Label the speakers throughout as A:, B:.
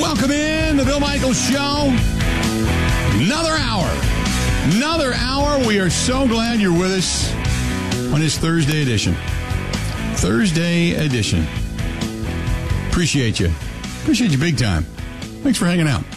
A: Welcome in the Bill Michaels Show. Another hour. Another hour. We are so glad you're with us on this Thursday edition. Thursday edition. Appreciate you. Appreciate you big time. Thanks for hanging out.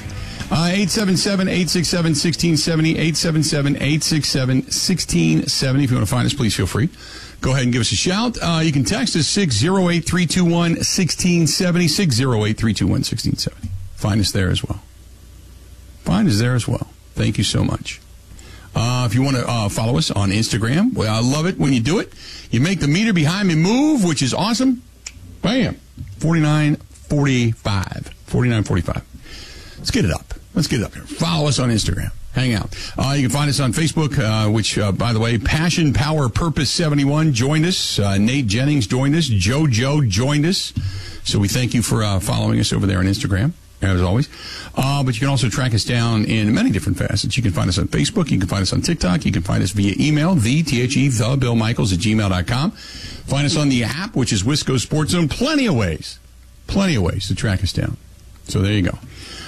A: 877-867-1670, 877-867-1670. If you want to find us, please feel free. Go ahead and give us a shout. You can text us 608-321-1670, 608-321-1670. Find us there as well. Find us there as well. Thank you so much. If you want to follow us on Instagram, well, I love it when you do it. You make the meter behind me move, which is awesome. Bam. 4945. 4945. Let's get it up. Let's get it up here. Follow us on Instagram. Hang out. You can find us on Facebook, which, by the way, Passion Power Purpose 71 joined us. Nate Jennings joined us. JoJo joined us. So we thank you for following us over there on Instagram, as always. But you can also track us down in many different facets. You can find us on Facebook. You can find us on TikTok. You can find us via email, thebillmichaels@gmail.com. Find us on the app, which is Wisco Sports Zone. Plenty of ways to track us down. So there you go.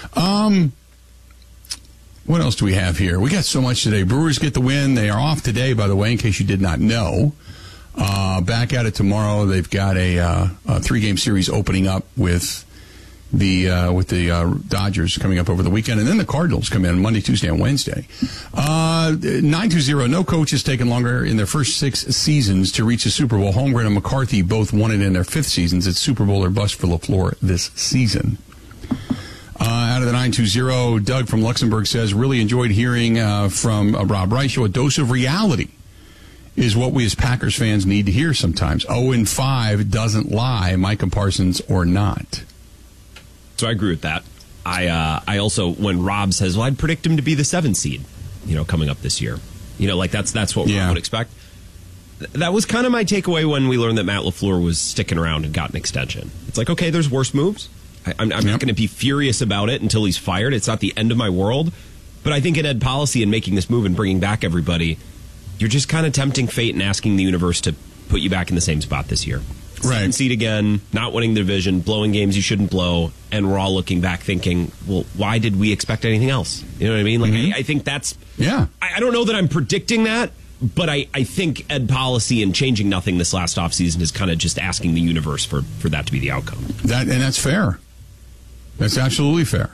A: What else do we have here? We got so much today. Brewers get the win. They are off today, by the way, in case you did not know. Back at it tomorrow. They've got a 3-game series opening up with the Dodgers coming up over the weekend, and then the Cardinals come in Monday, Tuesday, and Wednesday. 920. No coach has taken longer in their first 6 seasons to reach the Super Bowl. Holmgren and McCarthy both won it in their 5th seasons. It's Super Bowl or bust for LaFleur this season. Out of the 920, Doug from Luxembourg says, really enjoyed hearing from Rob Reichel. A dose of reality is what we as Packers fans need to hear sometimes. 0-5 doesn't lie, Micah Parsons or not.
B: So I agree with that. I also, when Rob says, well, I'd predict him to be the 7th seed, coming up this year. That's what Rob would expect. That was kind of my takeaway when we learned that Matt LaFleur was sticking around and got an extension. It's like, okay, there's worse moves. I'm not going to be furious about it until he's fired. It's not the end of my world. But I think in Ed policy and making this move and bringing back everybody, you're just kind of tempting fate and asking the universe to put you back in the same spot this year.
A: Right.
B: 7th seed again, not winning the division, blowing games you shouldn't blow, and we're all looking back thinking, well, why did we expect anything else? You know what I mean? Like, I think that's... Yeah. I don't know that I'm predicting that, but I think Ed policy and changing nothing this last offseason is kind of just asking the universe for that to be the outcome.
A: And that's fair. That's absolutely fair.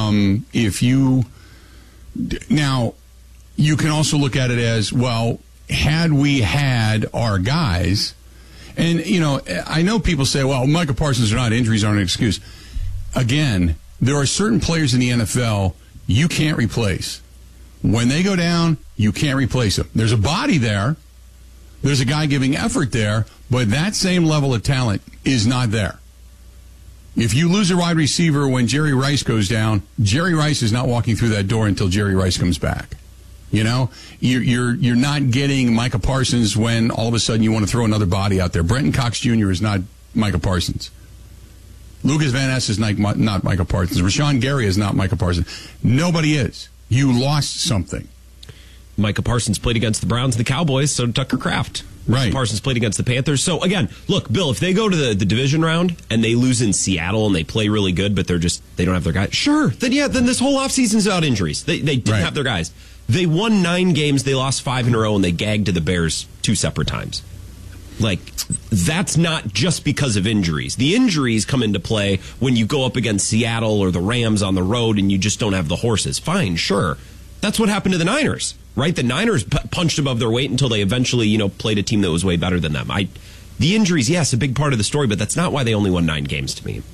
A: Now, you can also look at it as, well, had we had our guys, and, I know people say, well, Micah Parsons are not, injuries aren't an excuse. Again, there are certain players in the NFL you can't replace. When they go down, you can't replace them. There's a body there. There's a guy giving effort there, but that same level of talent is not there. If you lose a wide receiver when Jerry Rice goes down, Jerry Rice is not walking through that door until Jerry Rice comes back. You're not getting Micah Parsons when all of a sudden you want to throw another body out there. Brenton Cox Jr. is not Micah Parsons. Lucas Van Ness is not Micah Parsons. Rashawn Gary is not Micah Parsons. Nobody is. You lost something.
B: Micah Parsons played against the Browns and the Cowboys, so did Tucker Kraft.
A: Right.
B: Parsons played against the Panthers. So, again, look, Bill, if they go to the division round and they lose in Seattle and they play really good, but they don't have their guys, sure, then this whole offseason is about injuries. They didn't have their guys. They won 9 games, they lost 5 in a row, and they gagged to the Bears 2 separate times. Like, that's not just because of injuries. The injuries come into play when you go up against Seattle or the Rams on the road and you just don't have the horses. Fine, sure. That's what happened to the Niners, right? The Niners punched above their weight until they eventually, played a team that was way better than them. The injuries, yes, a big part of the story, but that's not why they only won 9 games to me.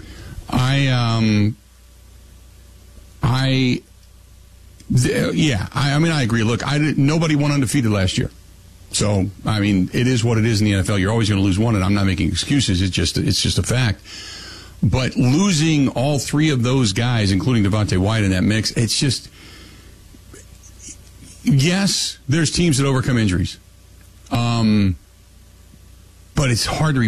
A: I agree. Look, nobody won undefeated last year. So, it is what it is in the NFL. You're always going to lose one, and I'm not making excuses. It's just a fact. But losing all 3 of those guys, including Devontae White in that mix, it's just... Yes, there's teams that overcome injuries. But it's hard to